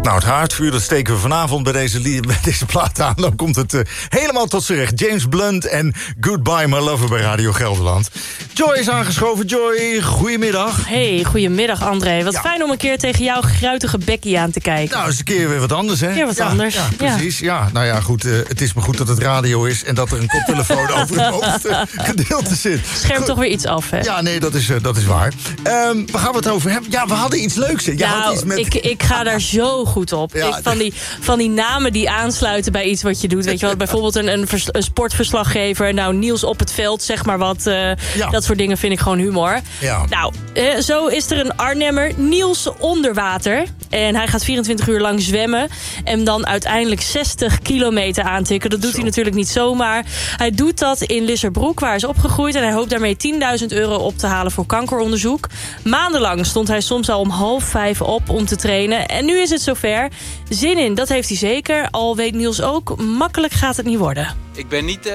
Nou, het haardvuur, dat steken we vanavond bij deze plaat aan. Dan komt het helemaal tot z'n recht. James Blunt en Goodbye My Lover bij Radio Gelderland. Joy is aangeschoven. Joy, goedemiddag. Hey, goedemiddag André. Wat fijn om een keer tegen jouw gruitige bekkie aan te kijken. Nou, is een keer weer wat anders, hè? Keer wat anders. Ja, precies. Ja, nou ja, goed. Het is maar goed dat het radio is en dat er een koptelefoon over het hoofdgedeelte zit. Schermt toch weer iets af, hè? Ja, nee, dat is waar. Waar gaan we het over hebben? Ja, we hadden iets leuks. Ik ga daar zo goed op. Ja. Van die namen die aansluiten bij iets wat je doet. Weet je wel, bijvoorbeeld een sportverslaggever. Nou, Niels op het veld, zeg maar wat. Dat soort dingen vind ik gewoon humor. Ja. Nou, zo is er een Arnhemmer, Niels onder water. En hij gaat 24 uur lang zwemmen. En dan uiteindelijk 60 kilometer aantikken. Dat doet hij natuurlijk niet zomaar. Hij doet dat in Lisserbroek, waar hij is opgegroeid. En hij hoopt daarmee €10.000 op te halen voor kankeronderzoek. Maandenlang stond hij soms al om 4:30 op om te trainen. En nu is het zover. Zin in, dat heeft hij zeker. Al weet Niels ook, makkelijk gaat het niet worden. Ik ben niet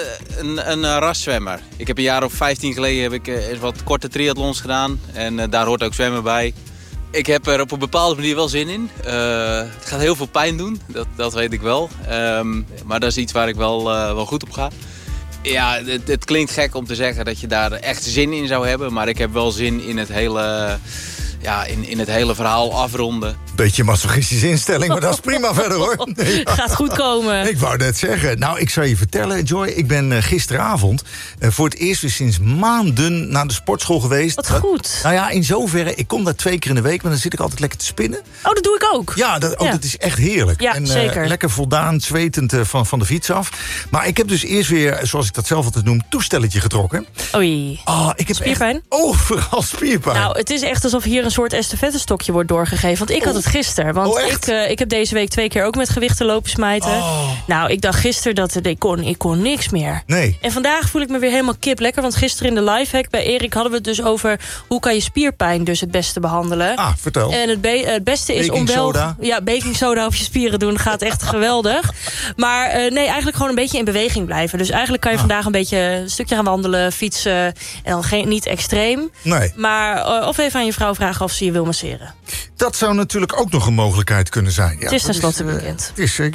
een raszwemmer. Ik heb een jaar of 15 geleden wat korte triathlons gedaan. En daar hoort ook zwemmen bij. Ik heb er op een bepaalde manier wel zin in. Het gaat heel veel pijn doen, dat weet ik wel. Maar dat is iets waar ik wel goed op ga. Ja, het klinkt gek om te zeggen dat je daar echt zin in zou hebben. Maar ik heb wel zin in het hele... Ja, in het hele verhaal afronden. Beetje masochistische instelling, maar dat is prima verder, hoor. Nee, gaat goed komen. Ik wou net zeggen. Nou, ik zou je vertellen, Joy. Ik ben gisteravond voor het eerst weer sinds maanden naar de sportschool geweest. Wat goed. Nou ja, in zoverre. Ik kom daar 2 keer in de week, maar dan zit ik altijd lekker te spinnen. Oh, dat doe ik ook. Ja, dat is echt heerlijk. Ja, zeker. Lekker voldaan, zwetend van de fiets af. Maar ik heb dus eerst weer, zoals ik dat zelf altijd noem, toestelletje getrokken. Oei. Ik heb spierpijn? echt overal spierpijn. Nou, het is echt alsof hier een soort estafettestokje wordt doorgegeven. Want ik had het gisteren. Want ik heb deze week 2 keer ook met gewichten lopen smijten. Nou, ik dacht gisteren dat ik kon niks meer. Nee. En vandaag voel ik me weer helemaal kip lekker. Want gisteren in de lifehack bij Erik hadden we het dus over... hoe kan je spierpijn dus het beste behandelen. Vertel. En het beste is om wel... Ja, baking soda op je spieren doen gaat echt geweldig. Maar nee, eigenlijk gewoon een beetje in beweging blijven. Dus eigenlijk kan je vandaag een beetje een stukje gaan wandelen, fietsen. En dan niet extreem. Nee. Maar of even aan je vrouw vragen of ze je wil masseren. Dat zou natuurlijk ook nog een mogelijkheid kunnen zijn. Ja, het is tenslotte weekend.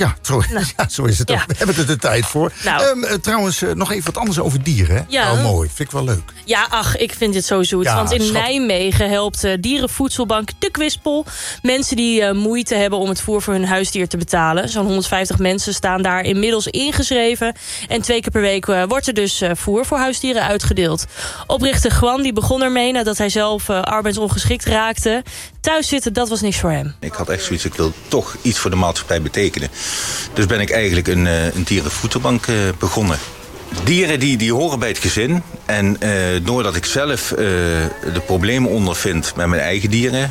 Zo is het ook. We hebben er de tijd voor. Nou. Trouwens, nog even wat anders over dieren. Hè? Ja. Oh, mooi. Vind ik wel leuk. Ja, ik vind dit zo zoet. Want in Nijmegen helpt dierenvoedselbank De Kwispel mensen die moeite hebben om het voer voor hun huisdier te betalen. Zo'n 150 mensen staan daar inmiddels ingeschreven. En 2 keer per week wordt er dus voer voor huisdieren uitgedeeld. Oprichter Gwan die begon ermee nadat hij zelf arbeidsongeschikt raakte. Thuis zitten, dat was niks voor hem. Ik had echt zoiets, ik wil toch iets voor de maatschappij betekenen. Dus ben ik eigenlijk een dierenvoedselbank begonnen. Dieren die horen bij het gezin. En doordat ik zelf de problemen ondervind met mijn eigen dieren...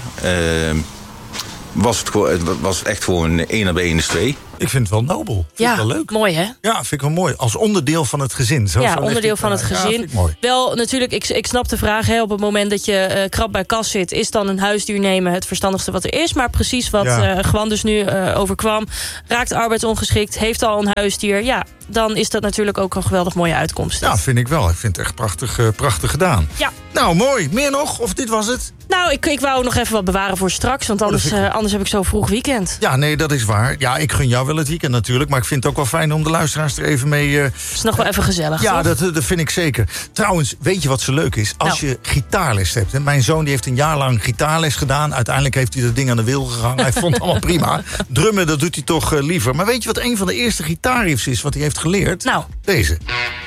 was het echt gewoon 1 op 1 is 2. Ik vind het wel nobel. Vind ik wel leuk. Mooi hè? Ja, vind ik wel mooi. Als onderdeel van het gezin. Onderdeel van het gezin. Ja, vind ik mooi. Wel, natuurlijk, ik snap de vraag. Hè, op het moment dat je krap bij kas zit... is dan een huisdier nemen het verstandigste wat er is. Maar precies wat Gwan dus nu overkwam... raakt arbeidsongeschikt, heeft al een huisdier... ja, dan is dat natuurlijk ook een geweldig mooie uitkomst. Ja, vind ik wel. Ik vind het echt prachtig gedaan. Ja. Nou, mooi. Meer nog? Of dit was het? Nou, ik wou nog even wat bewaren voor straks. Want anders heb ik zo vroeg weekend. Ja, nee, dat is waar. Ja, ik gun jou wel het weekend natuurlijk. Maar ik vind het ook wel fijn om de luisteraars er even mee... Het is nog wel even gezellig, ja, toch? dat vind ik zeker. Trouwens, weet je wat zo leuk is? Als je gitaarles hebt. Hè? Mijn zoon die heeft een jaar lang gitaarles gedaan. Uiteindelijk heeft hij dat ding aan de wil gehangen. Hij vond het allemaal prima. Drummen, dat doet hij toch liever. Maar weet je wat een van de eerste gitaarriffs is wat hij heeft geleerd? Nou. Deze.